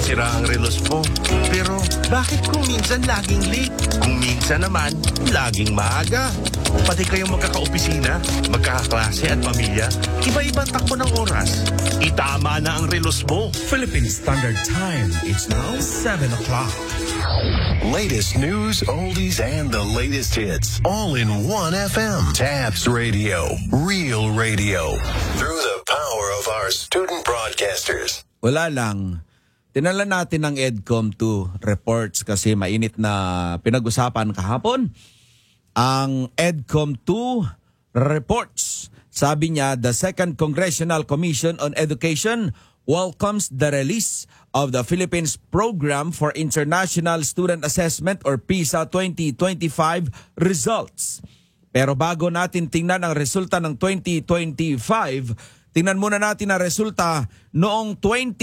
sira ang relos mo. Pero bakit kung minsan laging late? Kung minsan naman, laging maaga. Pati kayong magkakaopisina, magkakaklase at pamilya, iba-ibang takbo ng oras. Itama na ang relos mo. Philippine Standard Time. It's now 7 o'clock. Latest news, oldies, and the latest hits. All in one FM. Tabs Radio. Real radio. Through the power of our student broadcasters. Wala lang. Tinala natin ng EDCOM2 reports kasi mainit na pinag-usapan kahapon. Ang EDCOM2 reports. Sabi niya, the Second Congressional Commission on Education welcomes the release of the Philippines Program for International Student Assessment or PISA 2025 results. Pero bago natin tingnan ang resulta ng 2025, tingnan muna natin ang resulta noong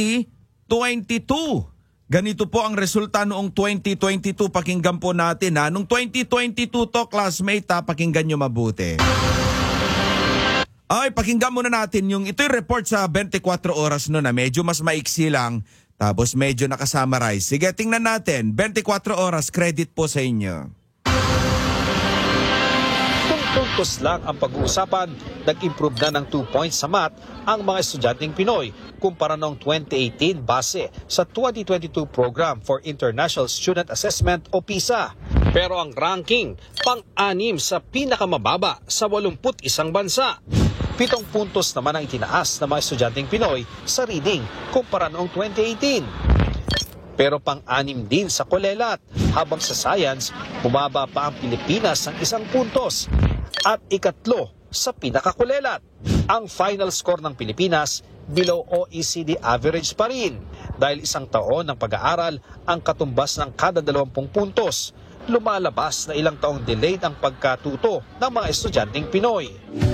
2022. Ganito po ang resulta noong 2022. Pakinggan po natin ha. Noong 2022 to, classmate ha, pakinggan nyo mabuti. Ay, pakinggan muna natin yung ito'y report sa 24 oras no na medyo mas maiksi lang. Tapos medyo nakasummarize. Sige, tingnan natin. 24 oras, credit po sa inyo. Kung puntos lang ang pag-uusapan, nag-improve na ng 2 points sa math ang mga estudyanteng Pinoy kumpara noong 2018 base sa 2022 Program for International Student Assessment o PISA. Pero ang ranking, pang-anim sa pinakamababa sa 81 bansa. 7 puntos naman ang itinaas ng mga estudyanteng Pinoy sa reading kumpara noong 2018. Pero pang-anim din sa kolelat, habang sa science, bumaba pa ang Pilipinas ng 1 puntos. At ikatlo sa pinakakulelat, ang final score ng Pilipinas below OECD average pa rin dahil 1 taon ng pag-aaral ang katumbas ng kada 20 puntos. Lumalabas na ilang taong delayed ang pagkatuto ng mga estudyanteng Pinoy.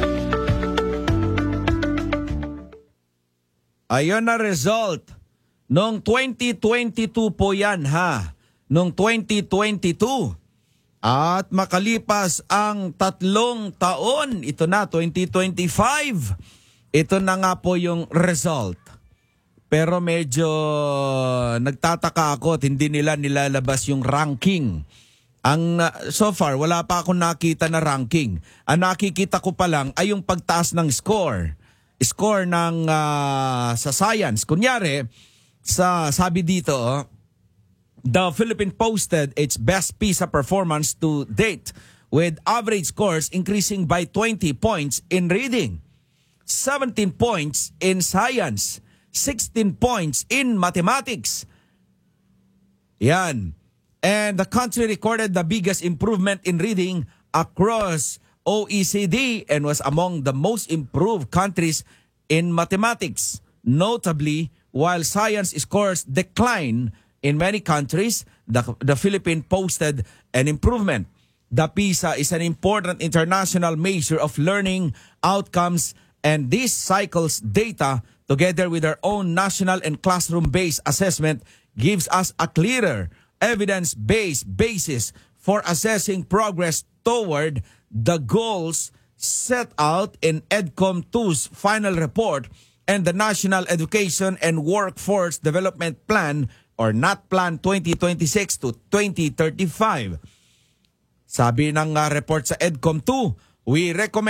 Ayun na result. Noong 2022 po yan ha. Noong 2022. At makalipas ang 3 taon, ito na 2025. Ito na nga po yung result. Pero medyo nagtataka ako at hindi nila nilalabas yung ranking. So far, wala pa akong nakita na ranking. Ang nakikita ko pa lang ay yung pagtaas ng score. Score ng sa science. Kunyari, sabi dito, the Philippines posted its best PISA performance to date with average scores increasing by 20 points in reading, 17 points in science, 16 points in mathematics. Yan. And the country recorded the biggest improvement in reading across OECD and was among the most improved countries in mathematics. Notably, while science scores decline in many countries, the Philippines posted an improvement. The PISA is an important international measure of learning outcomes, and this cycle's data, together with our own national and classroom-based assessment, gives us a clearer, evidence-based basis for assessing progress toward the goals set out in EDCOM2's final report and the National Education and Workforce Development Plan or NATPlan 2026 to 2035. Sabi ng report sa EDCOM2, we recommend